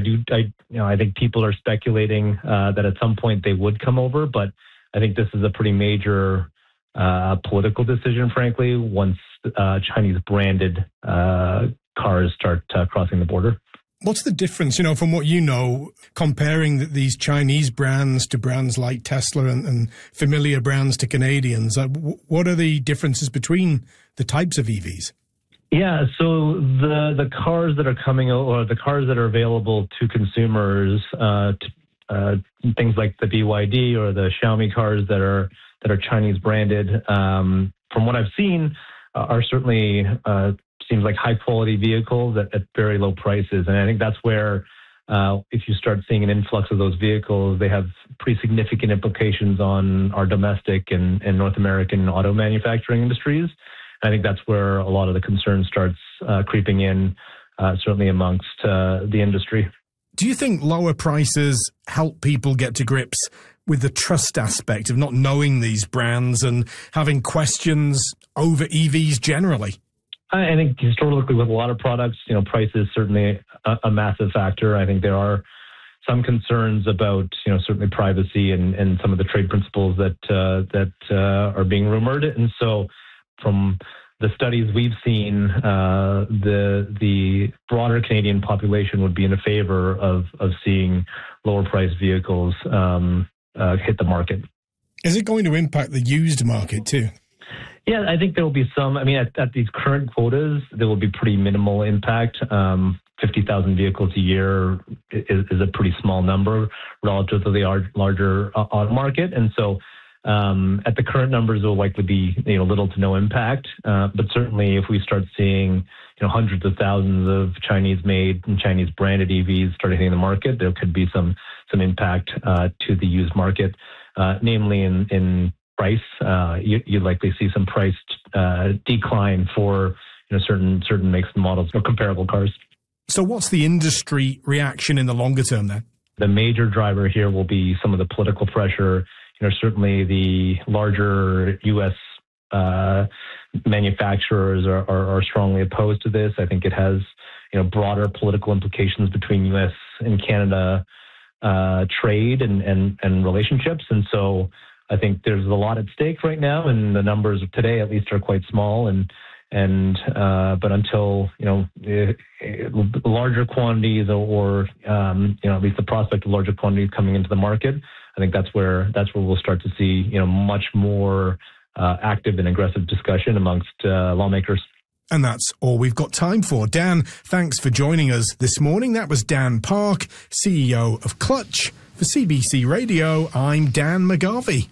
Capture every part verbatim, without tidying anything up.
do, I, you know, I think people are speculating uh, that at some point they would come over, but I think this is a pretty major uh, political decision, frankly, once uh, Chinese branded uh, cars start uh, crossing the border. What's the difference, you know, from what you know, comparing these Chinese brands to brands like Tesla and, and familiar brands to Canadians? Uh, w- what are the differences between the types of E Vs? Yeah, so the the cars that are coming, or the cars that are available to consumers, uh, to, uh, things like the B Y D or the Xiaomi cars that are that are Chinese branded, um, from what I've seen, uh, are certainly uh, seems like high quality vehicles at, at very low prices, and I think that's where uh, if you start seeing an influx of those vehicles, they have pretty significant implications on our domestic and, and North American auto manufacturing industries. I think that's where a lot of the concern starts uh, creeping in, uh, certainly amongst uh, the industry. Do you think lower prices help people get to grips with the trust aspect of not knowing these brands and having questions over E Vs generally? I think historically with a lot of products, you know, price is certainly a, a massive factor. I think there are some concerns about, you know, certainly privacy and, and some of the trade principles that uh, that uh, are being rumored. And so from the studies we've seen, uh, the the broader Canadian population would be in favor of, of seeing lower priced vehicles um, uh, hit the market. Is it going to impact the used market too? Yeah, I think there will be some. I mean, at, at these current quotas, there will be pretty minimal impact. Um, fifty thousand vehicles a year is, is a pretty small number relative to the larger auto market. And so um, at the current numbers, there will likely be, you know, little to no impact. Uh, but certainly if we start seeing, you know, hundreds of thousands of Chinese-made and Chinese-branded E Vs starting hitting the market, there could be some some impact uh, to the used market, uh, namely in, in price. Uh, you, you'd likely see some price uh, decline for, you know, certain certain makes and models or comparable cars. So what's the industry reaction in the longer term then? The major driver here will be some of the political pressure. You know, certainly the larger U S uh, manufacturers are, are, are strongly opposed to this. I think it has, you know, broader political implications between U S and Canada uh, trade and, and, and relationships. And so I think there's a lot at stake right now, and the numbers today at least are quite small. And and uh, but until, you know, it, it, larger quantities or um, you know, at least the prospect of larger quantities coming into the market, I think that's where that's where we'll start to see, you know, much more uh, active and aggressive discussion amongst uh, lawmakers. And that's all we've got time for. Dan, thanks for joining us this morning. That was Dan Park, C E O of Clutch. For C B C Radio, I'm Dan McGarvey.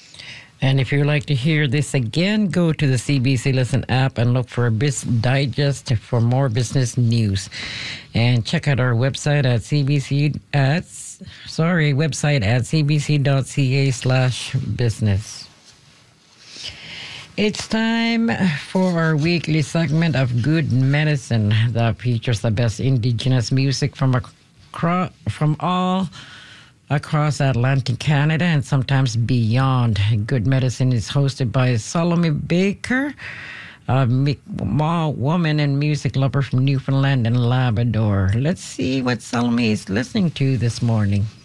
And if you'd like to hear this again, go to the C B C Listen app and look for a Biz Digest for more business news. And check out our website at C B C at sorry website at cbc.ca slash business. It's time for our weekly segment of Good Medicine that features the best Indigenous music from across from all. across Atlantic Canada and sometimes beyond. Good Medicine is hosted by Salome Baker, a Mi'kmaq woman and music lover from Newfoundland and Labrador. Let's see what Salome is listening to this morning.